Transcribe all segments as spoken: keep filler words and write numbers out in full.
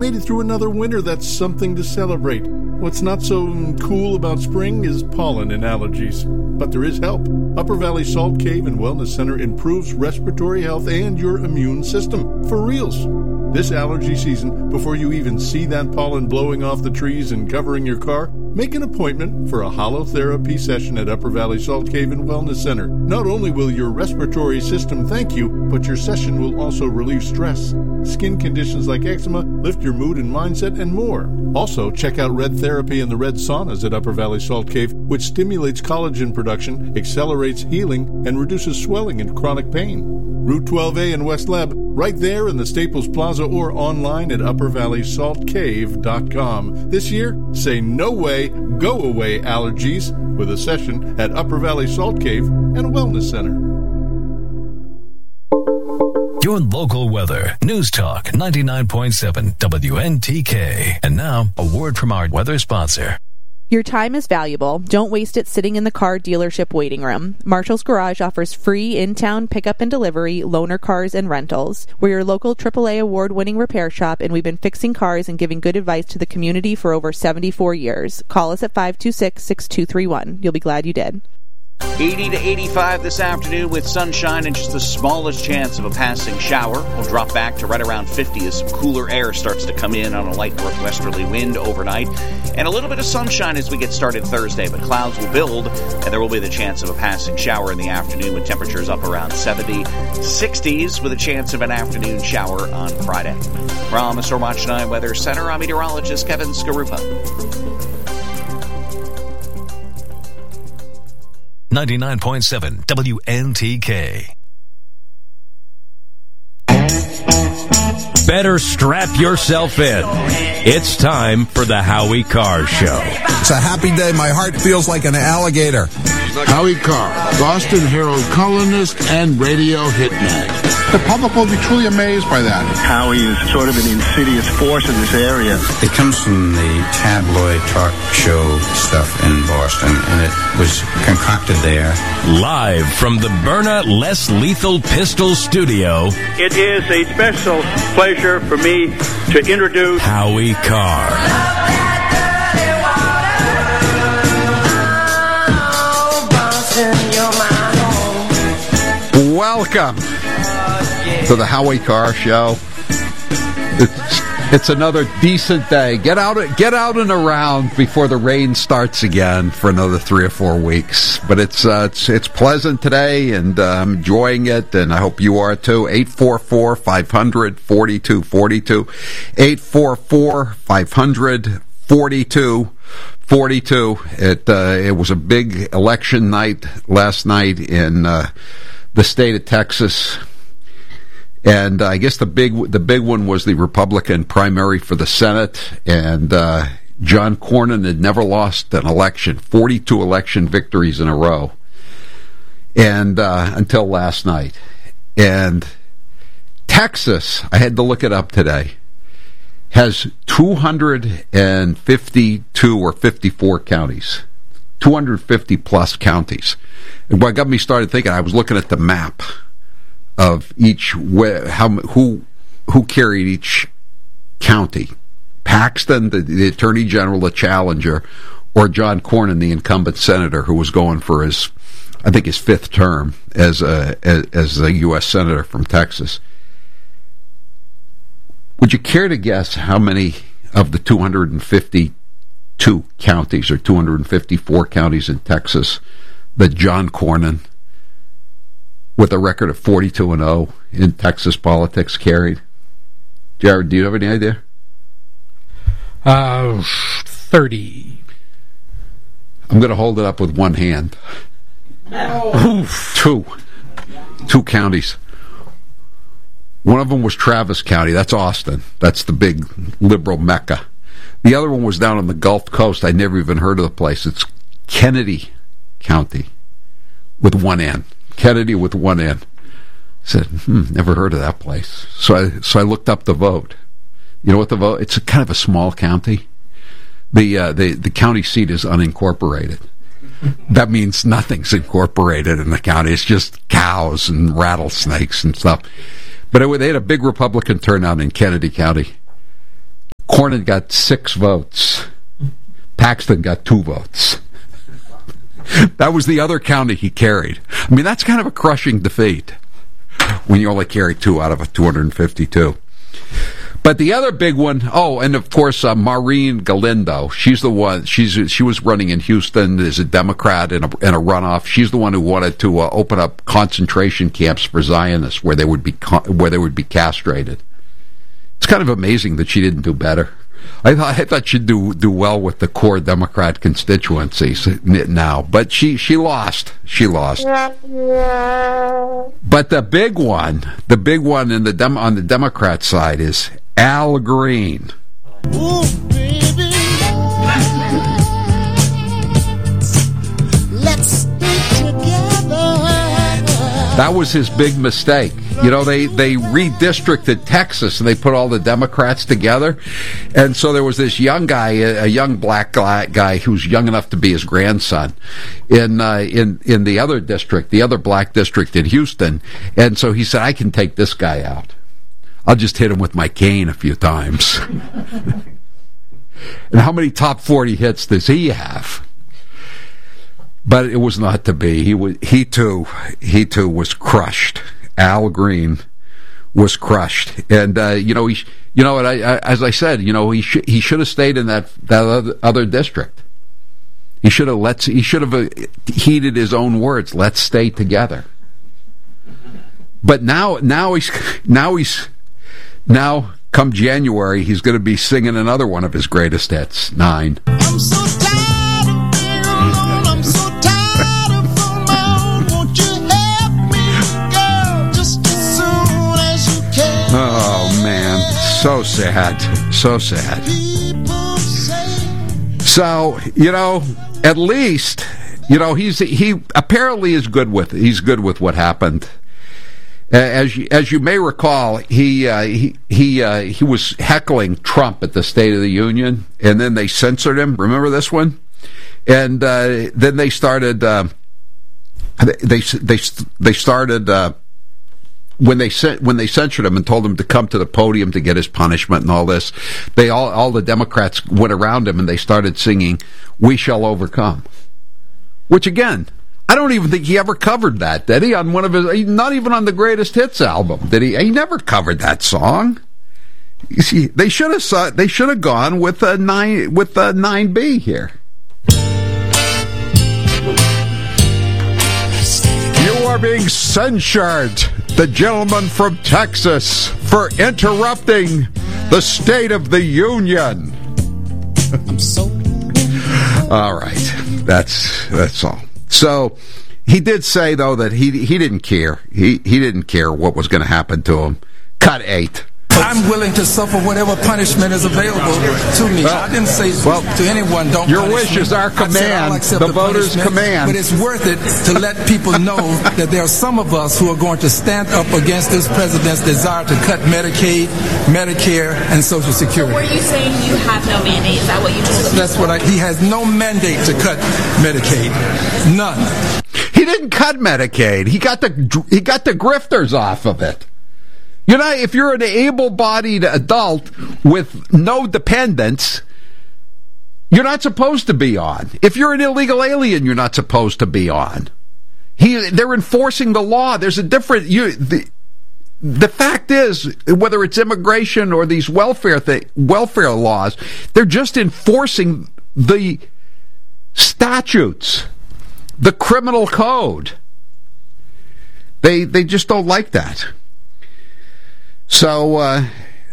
Made it through another winter, that's something to celebrate. What's not so cool about spring is pollen and allergies. But there is help. Upper Valley Salt Cave and Wellness Center improves respiratory health and your immune system. For reals. This allergy season, before you even see that pollen blowing off the trees and covering your car, make an appointment for a holotherapy session at Upper Valley Salt Cave and Wellness Center. Not only will your respiratory system thank you, but your session will also relieve stress, skin conditions like eczema, lift your mood and mindset, and more. Also, check out Red Therapy and the Red Saunas at Upper Valley Salt Cave, which stimulates collagen production, accelerates healing, and reduces swelling and chronic pain. Route twelve A in West Leb, right there in the Staples Plaza or online at upper valley salt cave dot com. This year, say no way, go away allergies with a session at Upper Valley Salt Cave and Wellness Center. Your local weather. News Talk ninety-nine point seven W N T K. And now, a word from our weather sponsor. Your time is valuable. Don't waste it sitting in the car dealership waiting room. Marshall's Garage offers free in-town pickup and delivery, loaner cars, and rentals. We're your local triple A award-winning repair shop, and we've been fixing cars and giving good advice to the community for over seventy-four years. Call us at five two six, six two three one. You'll be glad you did. eighty to eighty-five this afternoon with sunshine and just the smallest chance of a passing shower. We'll drop back to right around fifty as some cooler air starts to come in on a light northwesterly wind overnight. And a little bit of sunshine as we get started Thursday, but clouds will build, and there will be the chance of a passing shower in the afternoon with temperatures up around seventy, sixties with a chance of an afternoon shower on Friday. From the Storm Watch nine Weather Center, I'm meteorologist Kevin Skarupa. ninety-nine point seven W N T K. Better strap yourself in. It's time for the Howie Carr Show. It's a happy day. My heart feels like an alligator. Howie Carr, Boston Herald columnist and radio hitman. The public will be truly amazed by that. Howie is sort of an insidious force in this area. It comes from the tabloid talk show stuff in Boston, and it was concocted there. Live from the Byrna Less Lethal Pistol Studio, it is a special pleasure for me to introduce Howie Carr. Welcome to the Howie Carr Show. It's, it's another decent day. Get out, get out and around before the rain starts again for another three or four weeks. But it's uh, it's it's pleasant today, and uh, I'm enjoying it, and I hope you are too. eight four four, five hundred, forty-two forty-two. eight four four, five hundred, forty-two forty-two. It uh, it was a big election night last night in uh, the state of Texas. And uh, I guess the big the big one was the Republican primary for the Senate, and uh, John Cornyn had never lost an election, forty-two election victories in a row, and uh, until last night. And Texas, I had to look it up today, has two hundred fifty-two or fifty-four counties, two hundred fifty plus counties. And what got me started thinking, I was looking at the map of each, how who who carried each county. Paxton, the, the Attorney General, the challenger, or John Cornyn, the incumbent senator who was going for his, I think, his fifth term as a as, as a U S senator from Texas. Would you care to guess how many of the two hundred fifty-two counties or two hundred fifty-four counties in Texas that John Cornyn, with a record of forty-two and oh in Texas politics, carried? Jared, do you have any idea? Uh, thirty. I'm going to hold it up with one hand. Oh. Two. Two counties. One of them was Travis County. That's Austin. That's the big liberal mecca. The other one was down on the Gulf Coast. I never even heard of the place. It's Kennedy County with one N. Kennedy with one N. I said, hmm, never heard of that place. So I so I looked up the vote. You know what the vote? It's a kind of a small county. The uh, the the county seat is unincorporated. That means nothing's incorporated in the county. It's just cows and rattlesnakes and stuff. But it, they had a big Republican turnout in Kennedy County. Cornyn got six votes. Paxton got two votes. That was the other county he carried. I mean, that's kind of a crushing defeat when you only carry two out of a two hundred fifty-two. But the other big one, oh, and of course, uh, Maureen Galindo. She's the one. She's she was running in Houston as a Democrat in a, in a runoff. She's the one who wanted to uh, open up concentration camps for Zionists where they would be where they would be castrated. It's kind of amazing that she didn't do better. I thought I thought she'd do do well with the core Democrat constituencies now, but she she lost. She lost. But the big one, the big one in the dem, on the Democrat side is Al Green. Ooh, baby. Let's stick together. That was his big mistake. You know, they, they redistricted Texas and they put all the Democrats together. And so there was this young guy, a, a young black guy who's young enough to be his grandson in, uh, in, in the other district, the other black district in Houston. And so he said, I can take this guy out. I'll just hit him with my cane a few times. And how many top forty hits does he have? But it was not to be. He was, he too, he too was crushed. Al Green was crushed, and uh, you know, he, you know, and I, I, as I said, you know, he should he should have stayed in that that other, other district. He should have let he should have uh, heeded his own words. Let's stay together. But now, now he's now he's now come January, he's going to be singing another one of his greatest hits, Nine. I'm so tired of being alone. I'm so tired of being alone. Won't you help me, girl, just as soon as you can? Oh man, so sad, so sad. So you know, at least you know he's he apparently is good with he's good with what happened. As you, as you may recall, he uh, he he uh, he was heckling Trump at the State of the Union, and then they censored him. Remember this one? And uh, then they started uh, they they they started uh, when they when they censored him and told him to come to the podium to get his punishment and all this. They all all the Democrats went around him and they started singing "We Shall Overcome," which again, I don't even think he ever covered that, did he? On one of his, not even on the Greatest Hits album, did he? He never covered that song. You see, they should have saw, they should have gone with a nine with a nine B here. You are being censured, the gentleman from Texas, for interrupting the State of the Union. I'm so. All right, that's that's all. So he did say, though, that he he didn't care. He he didn't care what was going to happen to him. Cut eight. I'm willing to suffer whatever punishment is available to me. Well, I didn't say well, to anyone, don't your punish wish me. is our command, the, the voters' command. But it's worth it to let people know that there are some of us who are going to stand up against this president's desire to cut Medicaid, Medicare, and Social Security. So were you saying you have no mandate? Is that what you just said? That's what I, he has no mandate to cut Medicaid. None. He didn't cut Medicaid. He got the he got the grifters off of it. You know, if you're an able-bodied adult with no dependents, you're not supposed to be on. If you're an illegal alien, you're not supposed to be on. He, they're enforcing the law. There's a different. You, the, the fact is, whether it's immigration or these welfare th- welfare laws, they're just enforcing the statutes, the criminal code. They they just don't like that. So, uh,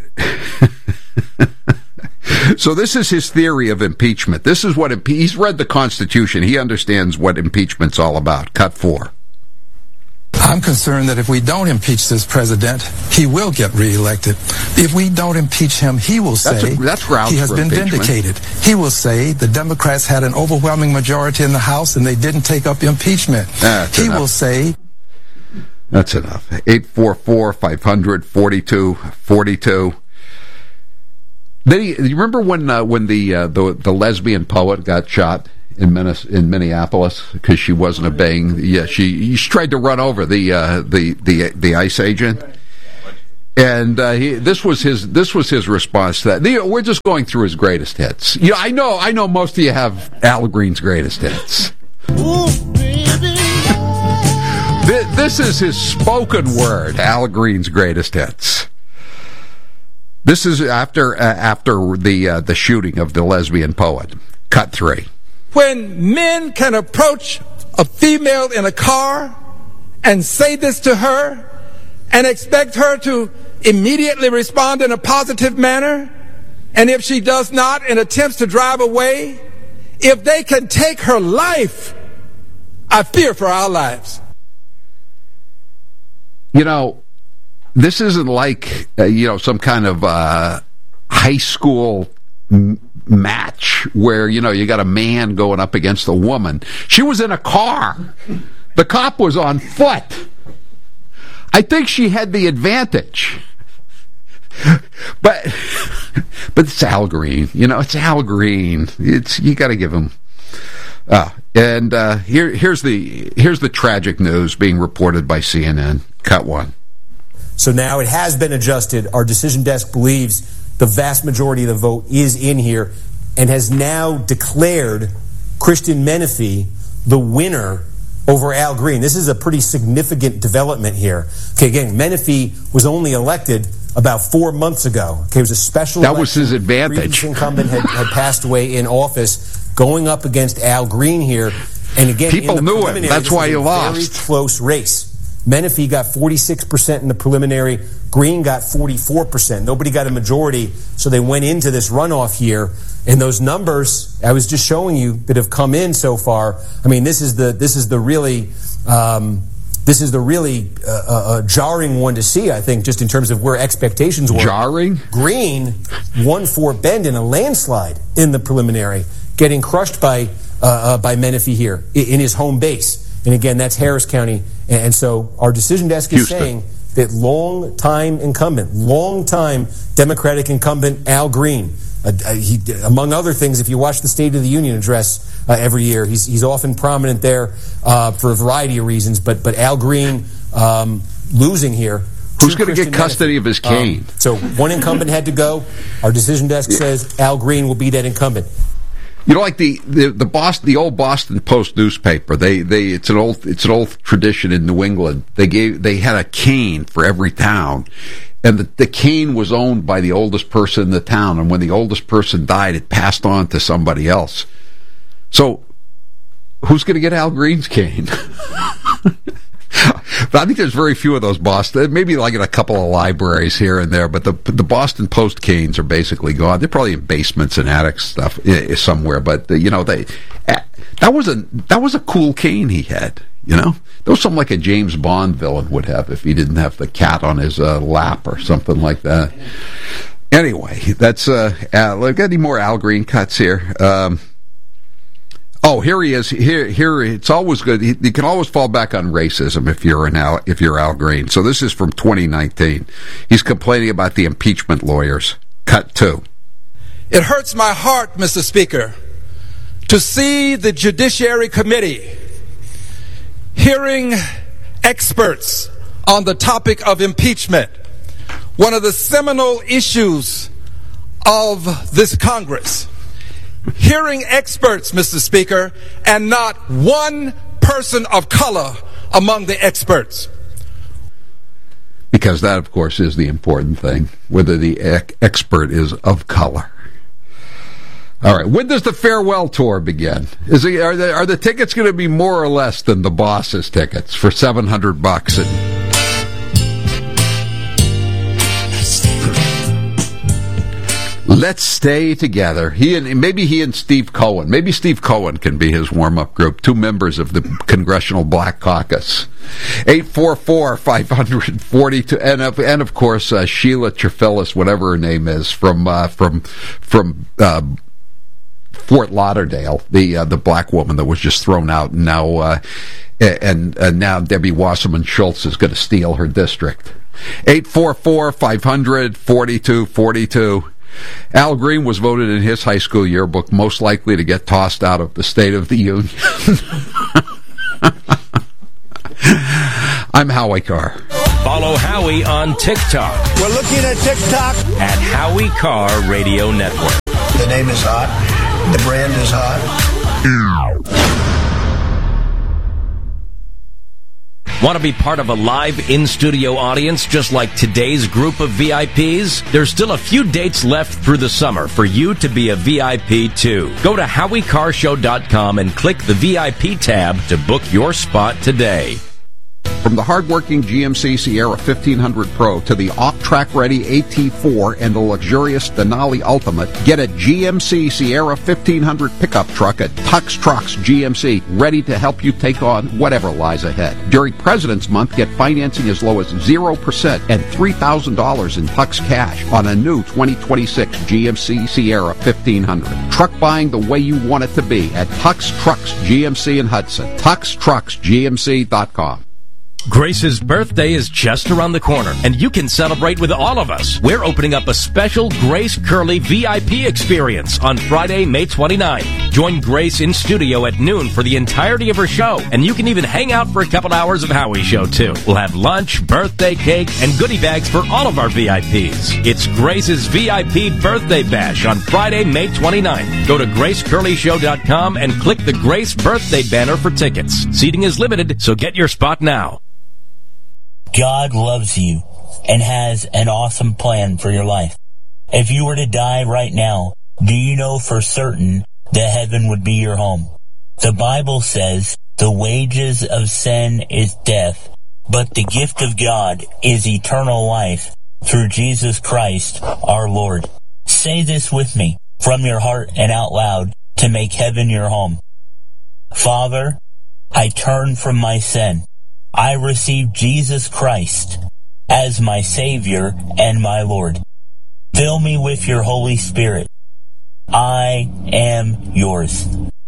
so this is his theory of impeachment. This is what impe- he's read the Constitution. He understands what impeachment's all about. Cut four. I'm concerned that if we don't impeach this president, he will get reelected. If we don't impeach him, he will say that's a, that's grounds he has for been impeachment. vindicated. He will say the Democrats had an overwhelming majority in the House and they didn't take up impeachment. That's he enough. will say. That's enough. eight four four, five hundred, forty-two forty-two. Then he, you remember when uh, when the, uh, the the lesbian poet got shot in Minnes- in Minneapolis because she wasn't obeying? Yeah, she, she tried to run over the uh, the, the the ICE agent, And uh, he, this was his this was his response to that. The, we're just going through his greatest hits. Yeah, I know I know most of you have Al Green's greatest hits. Ooh, baby. this, this is his spoken word. Al Green's greatest hits. This is after uh, after the uh, the shooting of the lesbian poet. Cut three. When men can approach a female in a car and say this to her and expect her to immediately respond in a positive manner, and if she does not and attempts to drive away, if they can take her life, I fear for our lives. You know, this isn't like, uh, you know, some kind of uh, high school m- match where, you know, you got a man going up against a woman. She was in a car. The cop was on foot. I think she had the advantage. But but it's Al Green. You know, it's Al Green. It's you got to give him. Uh, and uh, here here's the here's the tragic news being reported by C N N. Cut one. So now it has been adjusted. Our decision desk believes the vast majority of the vote is in here and has now declared Christian Menefee the winner over Al Green. This is a pretty significant development here. Okay, again, Menefee was only elected about four months ago. Okay, it was a special That election. was his advantage. The previous incumbent had, had passed away in office, going up against Al Green here. And again, people in the knew him. That's why he lost. Very close race. Menefee got forty-six percent in the preliminary. Green got forty-four percent. Nobody got a majority, so they went into this runoff here. And those numbers I was just showing you that have come in so far. I mean, this is the this is the really um, this is the really uh, uh, jarring one to see. I think just in terms of where expectations were. Jarring. Green won Fort Bend in a landslide in the preliminary, getting crushed by uh, uh, by Menefee here in his home base. And again, that's Harris County. And so our decision desk is Houston. saying that long-time incumbent, long-time Democratic incumbent Al Green, uh, uh, he, among other things, if you watch the State of the Union address uh, every year, he's, he's often prominent there uh, for a variety of reasons. But, but Al Green um, losing here. Who's going to get custody of his cane? Um, so one incumbent had to go. Our decision desk says Al Green will be that incumbent. You know, like the, the, the Boston, the old Boston Post newspaper. They, they, it's an old, it's an old tradition in New England. They gave, they had a cane for every town, and the, the cane was owned by the oldest person in the town. And when the oldest person died, it passed on to somebody else. So, who's going to get Al Green's cane? But I think there's very few of those Boston. Maybe like in a couple of libraries here and there, but the the Boston Post canes are basically gone. They're probably in basements and attics stuff somewhere. But you know, they that was a that was a cool cane he had. You know, that was something like a James Bond villain would have if he didn't have the cat on his uh, lap or something like that. Anyway, that's uh, Al, got any more Al Green cuts here? Um, Oh, here he is. Here, here. It's always good. You can always fall back on racism if you're an Al, if you're Al Green. So this is from twenty nineteen. He's complaining about the impeachment lawyers. Cut two. It hurts my heart, Mister Speaker, to see the Judiciary Committee hearing experts on the topic of impeachment, one of the seminal issues of this Congress. Hearing experts, Mister Speaker, and not one person of color among the experts. Because that, of course, is the important thing, whether the ec- expert is of color. All right, when does the farewell tour begin? Is it, are, the, are the tickets going to be more or less than the boss's tickets for seven hundred bucks? And let's stay together. He and maybe he and Steve Cohen. Maybe Steve Cohen can be his warm-up group. Two members of the Congressional Black Caucus. eight four four, five four two. And of, and of course, uh, Sheila Trefelis, whatever her name is, from uh, from from uh, Fort Lauderdale, the uh, the black woman that was just thrown out, and now uh, and uh, now Debbie Wasserman Schultz is going to steal her district. eight four four, five four two, four two. Al Green was voted in his high school yearbook most likely to get tossed out of the State of the Union. I'm Howie Carr. Follow Howie on TikTok. We're looking at TikTok. At Howie Carr Radio Network. The name is hot. The brand is hot. Want to be part of a live in-studio audience just like today's group of V I Ps? There's still a few dates left through the summer for you to be a V I P too. Go to howie carr show dot com and click the V I P tab to book your spot today. From the hard-working G M C Sierra fifteen hundred Pro to the off-track ready A T four and the luxurious Denali Ultimate, get a G M C Sierra fifteen hundred pickup truck at Tux Trucks G M C, ready to help you take on whatever lies ahead. During President's Month, get financing as low as zero percent and three thousand dollars in Tux cash on a new twenty twenty-six G M C Sierra fifteen hundred. Truck buying the way you want it to be at Tux Trucks G M C in Hudson. Tux Trucks G M C dot com. Grace's birthday is just around the corner, and you can celebrate with all of us. We're opening up a special Grace Curley V I P experience on Friday, May twenty-ninth. Join Grace in studio at noon for the entirety of her show, and you can even hang out for a couple hours of Howie Show, too. We'll have lunch, birthday cake, and goodie bags for all of our V I Ps. It's Grace's V I P Birthday Bash on Friday, May twenty-ninth. Go to grace curley show dot com and click the Grace Birthday banner for tickets. Seating is limited, so get your spot now. God loves you and has an awesome plan for your life. If you were to die right now, do you know for certain that heaven would be your home? The Bible says the wages of sin is death, but the gift of God is eternal life through Jesus Christ our Lord. Say this with me from your heart and out loud to make heaven your home. Father, I turn from my sin. I receive Jesus Christ as my Savior and my Lord. Fill me with your Holy Spirit. I am yours.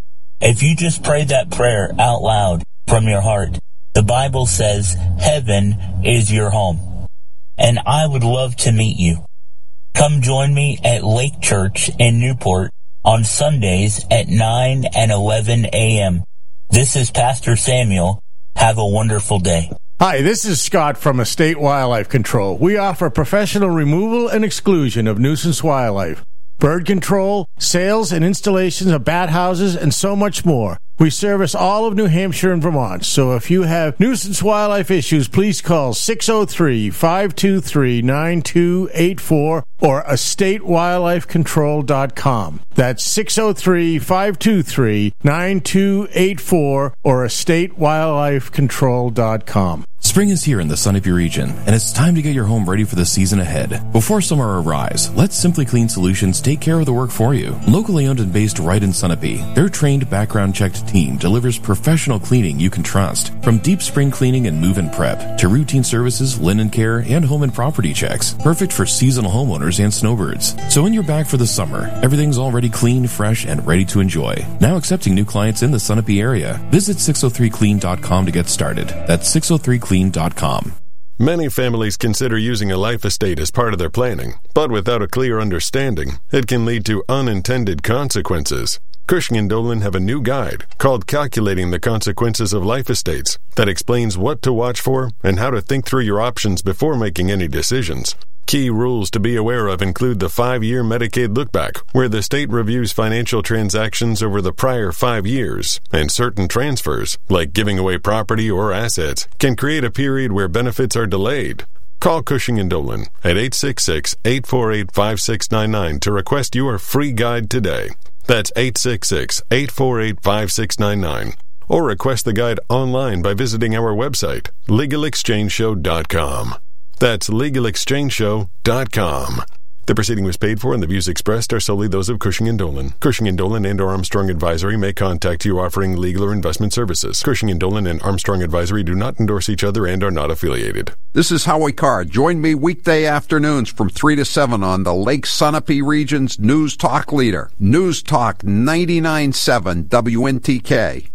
If you just pray that prayer out loud from your heart, the Bible says heaven is your home. And I would love to meet you. Come join me at Lake Church in Newport on Sundays at nine and eleven a.m. This is Pastor Samuel. Have a wonderful day. Hi, this is Scott from Estate Wildlife Control. We offer professional removal and exclusion of nuisance wildlife, bird control, sales and installations of bat houses, and so much more. We service all of New Hampshire and Vermont, so if you have nuisance wildlife issues, please call six oh three, five two three, nine two eight four or estate wildlife control dot com. That's six oh three, five two three, nine two eight four or estate wildlife control dot com. Spring is here in the Sunapee region, and it's time to get your home ready for the season ahead. Before summer arrives, let Simply Clean Solutions take care of the work for you. Locally owned and based right in Sunapee, their trained, background-checked team delivers professional cleaning you can trust. From deep spring cleaning and move-in prep, to routine services, linen care, and home and property checks. Perfect for seasonal homeowners and snowbirds. So when you're back for the summer, everything's already clean, fresh, and ready to enjoy. Now accepting new clients in the Sunapee area. Visit six oh three clean dot com to get started. That's six oh three clean dot com. Many families consider using a life estate as part of their planning, but without a clear understanding, it can lead to unintended consequences. Cushing and Dolan have a new guide called Calculating the Consequences of Life Estates that explains what to watch for and how to think through your options before making any decisions. Key rules to be aware of include the five-year Medicaid lookback, where the state reviews financial transactions over the prior five years, and certain transfers, like giving away property or assets, can create a period where benefits are delayed. Call Cushing and Dolan at eight six six, eight four eight, five six nine nine to request your free guide today. That's eight six six, eight four eight, five six nine nine. Or request the guide online by visiting our website, legal exchange show dot com. That's legal exchange show dot com. The proceeding was paid for and the views expressed are solely those of Cushing and Dolan. Cushing and Dolan and or Armstrong Advisory may contact you offering legal or investment services. Cushing and Dolan and Armstrong Advisory do not endorse each other and are not affiliated. This is Howie Carr. Join me weekday afternoons from three to seven on the Lake Sunapee region's News Talk leader, News Talk ninety-nine point seven W N T K.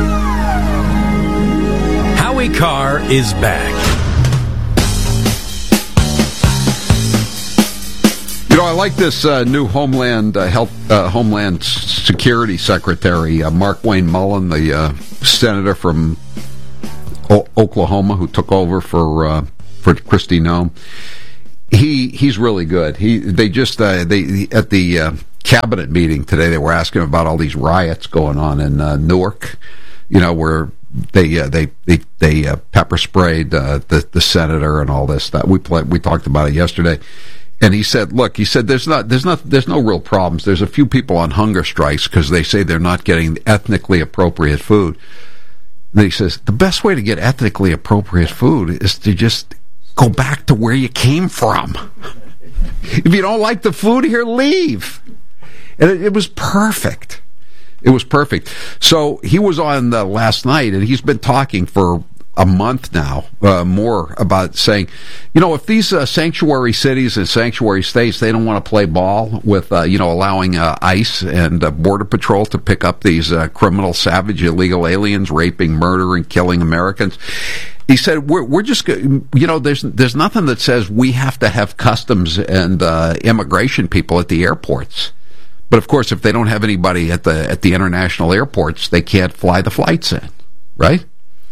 Howie Carr is back. You know, I like this uh, new Homeland uh, Health, uh, Homeland Security Secretary, uh, Mark Wayne Mullen, the uh, senator from o- Oklahoma who took over for uh, for Kristi Noem. He he's really good. He they just uh, they at the uh, cabinet meeting today they were asking about all these riots going on in uh, Newark, you know, where they uh, they they, they uh, pepper sprayed uh, the the senator and all this stuff. We play, we talked about it yesterday. And he said, look, he said, there's not, there's not, there's no real problems. There's a few people on hunger strikes because they say they're not getting ethnically appropriate food. And he says, the best way to get ethnically appropriate food is to just go back to where you came from. If you don't like the food here, leave. And it, it was perfect. It was perfect. So he was on uh, last night, and he's been talking for a month now, uh, more about saying, you know, if these uh, sanctuary cities and sanctuary states, they don't want to play ball with, uh, you know, allowing uh, ICE and uh, Border Patrol to pick up these uh, criminal, savage, illegal aliens, raping, murdering, killing Americans. He said, we're, we're just, you know, there's there's nothing that says we have to have customs and uh, immigration people at the airports. But, of course, if they don't have anybody at the at the international airports, they can't fly the flights in, right?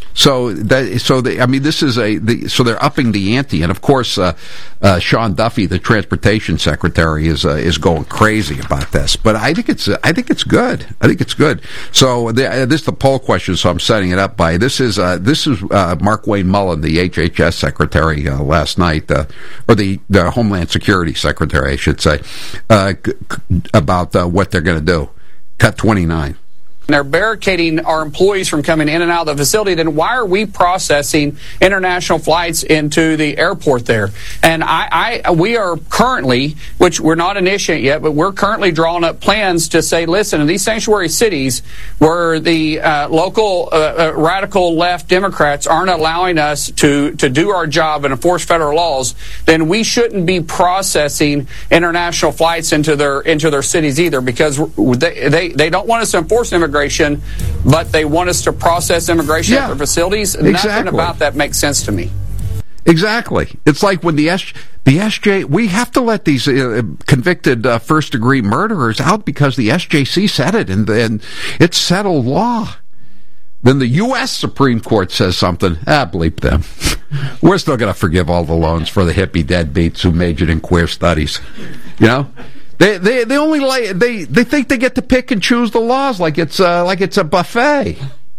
So that, so they, I mean, this is a, the, so they're upping the ante, and of course, uh, uh, Sean Duffy, the transportation secretary, is uh, is going crazy about this. But I think it's, I think it's good. I think it's good. So the, uh, this is the poll question. So I'm setting it up by this is uh, this is uh, Markwayne Mullin, the H H S secretary, uh, last night, uh, or the, the Homeland Security secretary, I should say, uh, c- c- about uh, what they're going to do. Cut twenty-nine. They're barricading our employees from coming in and out of the facility, then why are we processing international flights into the airport there? And I, I, we are currently, which we're not initiating yet, but we're currently drawing up plans to say, listen, in these sanctuary cities where the uh, local uh, uh, radical left Democrats aren't allowing us to, to do our job and enforce federal laws, then we shouldn't be processing international flights into their into their cities either, because they they, they don't want us to enforce immigration, but they want us to process immigration yeah, at their facilities. Exactly. Nothing about that makes sense to me. Exactly. It's like when the S, the S J, we have to let these uh, convicted uh, first-degree murderers out because the S J C said it, and, and it's settled law. Then the U S Supreme Court says something, ah, bleep them. We're still going to forgive all the loans for the hippie deadbeats who majored in queer studies. You know? They they they only like they, they think they get to pick and choose the laws like it's uh, like it's a buffet.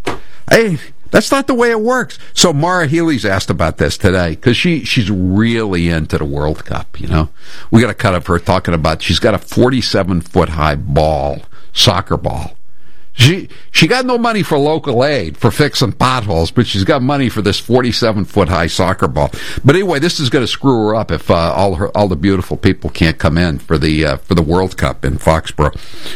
Hey, that's not the way it works. So Mara Healy's asked about this today because she she's really into the World Cup. You know, we got a cut of her talking about she's got a forty-seven foot high ball, soccer ball. She she got no money for local aid for fixing potholes, but she's got money for this forty-seven foot high soccer ball. But anyway, this is going to screw her up if uh, all her all the beautiful people can't come in for the uh, for the World Cup in Foxborough.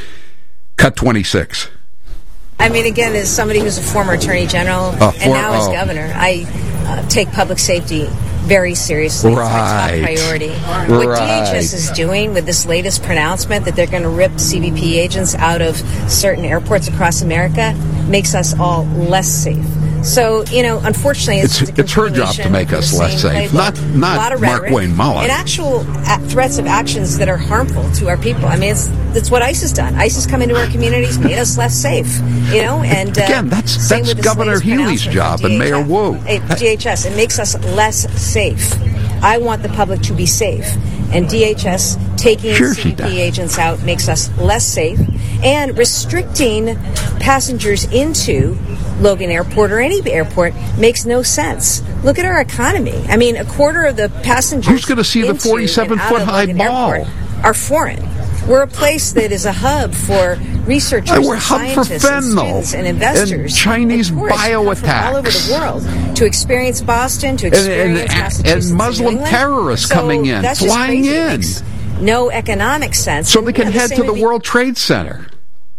Cut twenty-six. I mean, again, as somebody who's a former attorney general uh, for, and now as oh. governor, I uh, take public safety very seriously. Right. It's my top priority. Right. What D H S is doing with this latest pronouncement that they're going to rip C B P agents out of certain airports across America makes us all less safe. So, you know, unfortunately, it's it's, it's her job to make us less safe, not not Markwayne Mullin. And actual threats of actions that are harmful to our people. I mean, it's that's what ICE has done. ICE has come into our communities, made us less safe. You know, and uh, again, that's that's Governor Healy's job and Mayor Wu. D H S, it makes us less safe. I want the public to be safe, and D H S taking sure C B P agents out makes us less safe, and restricting passengers into Logan Airport or any airport makes no sense. Look at our economy. I mean, a quarter of the passengers who's going to see the forty-seven foot high ball are foreign. We're a place that is a hub for researchers, uh, we're and a hub for scientists, and students, and investors, and Chinese and bio attacks all over the world to experience Boston, to experience and, and, Massachusetts, and Muslim and terrorists so coming in, flying in. No economic sense. So they can and head the to the be- World Trade Center.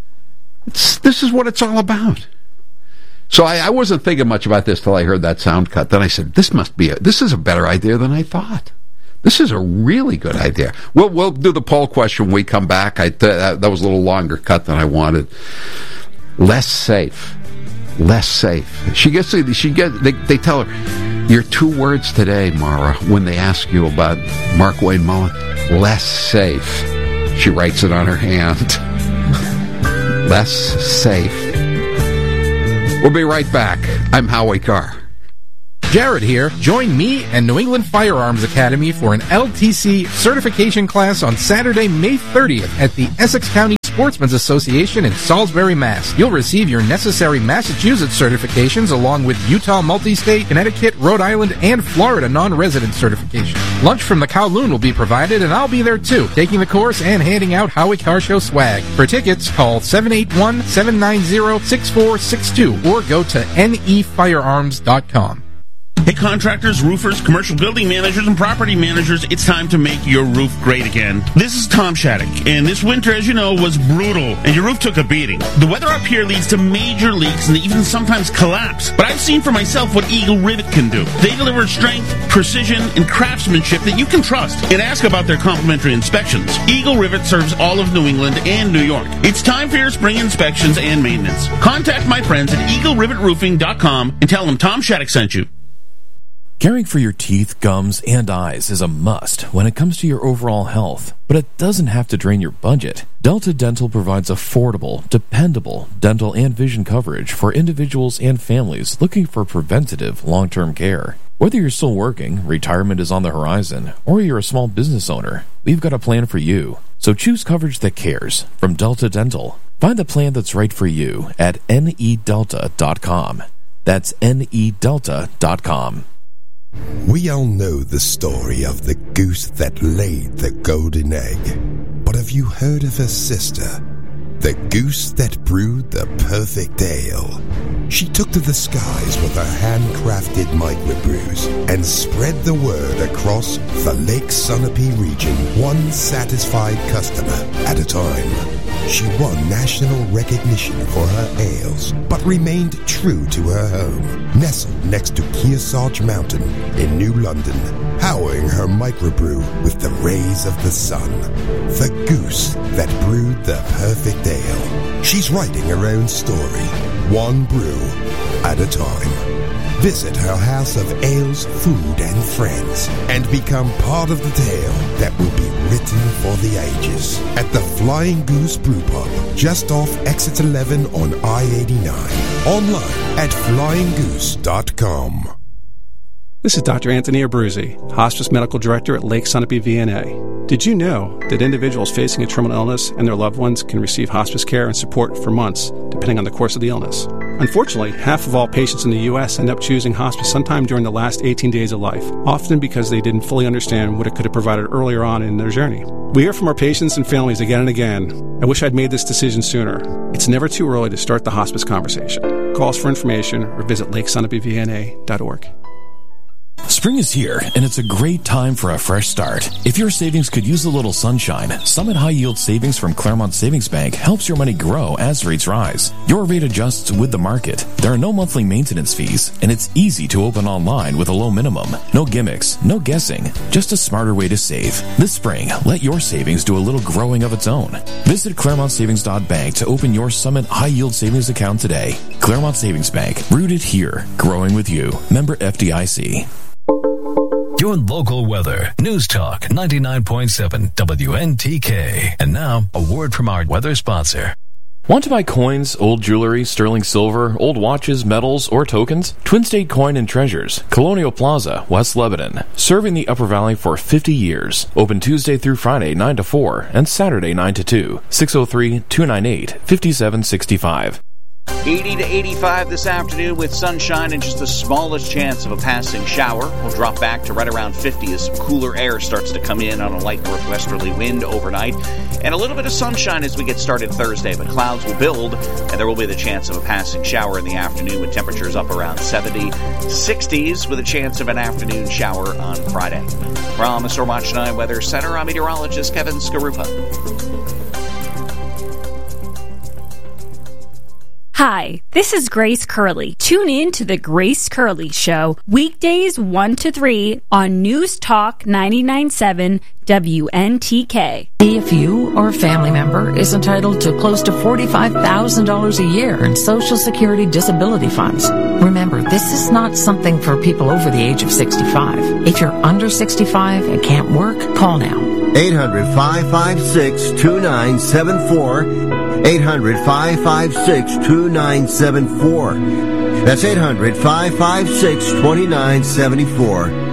It's, this is what it's all about. So I, I wasn't thinking much about this till I heard that sound cut. Then I said, "This must be a, this is a better idea than I thought. This is a really good idea." We'll we'll do the poll question when we come back. I th- that was a little longer cut than I wanted. Less safe, less safe. She gets she get they, they tell her your two words today, Mara, when they ask you about Markwayne Mullin. Less safe. She writes it on her hand. Less safe. We'll be right back. I'm Howie Carr. Jared here. Join me and New England Firearms Academy for an L T C certification class on Saturday, May thirtieth at the Essex County Sportsmen's Association in Salisbury, Mass. You'll receive your necessary Massachusetts certifications along with Utah Multi-State, Connecticut, Rhode Island, and Florida non-resident certification. Lunch from the Kowloon will be provided, and I'll be there too, taking the course and handing out Howie Car Show swag. For tickets, call seven eight one, seven nine zero, six four six two or go to N E firearms dot com. Hey, contractors, roofers, commercial building managers, and property managers, it's time to make your roof great again. This is Tom Shattuck, and this winter, as you know, was brutal, and your roof took a beating. The weather up here leads to major leaks and even sometimes collapse, but I've seen for myself what Eagle Rivet can do. They deliver strength, precision, and craftsmanship that you can trust, and ask about their complimentary inspections. Eagle Rivet serves all of New England and New York. It's time for your spring inspections and maintenance. Contact my friends at eagle rivet roofing dot com and tell them Tom Shattuck sent you. Caring for your teeth, gums, and eyes is a must when it comes to your overall health, but it doesn't have to drain your budget. Delta Dental provides affordable, dependable dental and vision coverage for individuals and families looking for preventative long-term care. Whether you're still working, retirement is on the horizon, or you're a small business owner, we've got a plan for you. So choose coverage that cares from Delta Dental. Find the plan that's right for you at N E delta dot com. That's N E delta dot com. We all know the story of the goose that laid the golden egg. But have you heard of her sister? The goose that brewed the perfect ale. She took to the skies with her handcrafted microbrews and spread the word across the Lake Sunapee region, one satisfied customer at a time. She won national recognition for her ales, but remained true to her home, nestled next to Kearsarge Mountain in New London, powering her microbrew with the rays of the sun. The goose that brewed the perfect ale. She's writing her own story, one brew at a time. Visit her house of ales, food, and friends, and become part of the tale that will be written for the ages at the Flying Goose Brew Pub, just off Exit eleven on I eighty-nine. Online at flying goose dot com. This is Doctor Anthony Abruzzi, Hospice Medical Director at Lake Sunapee V N A. Did you know that individuals facing a terminal illness and their loved ones can receive hospice care and support for months, depending on the course of the illness? Unfortunately, half of all patients in the U S end up choosing hospice sometime during the last eighteen days of life, often because they didn't fully understand what it could have provided earlier on in their journey. We hear from our patients and families again and again, I wish I'd made this decision sooner. It's never too early to start the hospice conversation. Call us for information or visit lake sunapee v n a dot org. Spring is here, and it's a great time for a fresh start. If your savings could use a little sunshine, Summit High Yield Savings from Claremont Savings Bank helps your money grow as rates rise. Your rate adjusts with the market. There are no monthly maintenance fees, and it's easy to open online with a low minimum. No gimmicks, no guessing, just a smarter way to save. This spring, let your savings do a little growing of its own. Visit claremont savings dot bank to open your Summit High Yield Savings account today. Claremont Savings Bank, rooted here, growing with you. Member F D I C. Your local weather. News Talk ninety-nine point seven W N T K. And now, a word from our weather sponsor. Want to buy coins, old jewelry, sterling silver, old watches, medals, or tokens? Twin State Coin and Treasures, Colonial Plaza, West Lebanon. Serving the Upper Valley for fifty years. Open Tuesday through Friday, nine to four, and Saturday, nine to two. six oh three, two nine eight, five seven six five. eighty to eighty-five this afternoon with sunshine and just the smallest chance of a passing shower. We'll drop back to right around fifty as some cooler air starts to come in on a light northwesterly wind overnight. And a little bit of sunshine as we get started Thursday, but clouds will build and there will be the chance of a passing shower in the afternoon with temperatures up around seventy, sixties with a chance of an afternoon shower on Friday. From the Storm Watch nine Weather Center, I'm meteorologist Kevin Skarupa. Hi, this is Grace Curley. Tune in to The Grace Curley Show, weekdays one to three on News Talk ninety-nine point seven W N T K. If you or a family member is entitled to close to forty-five thousand dollars a year in Social Security disability funds, remember, this is not something for people over the age of sixty-five. If you're under sixty-five and can't work, call now. eight hundred, five five six, two nine seven four. eight hundred, five five six, two nine seven four. That's eight hundred, five five six, two nine seven four.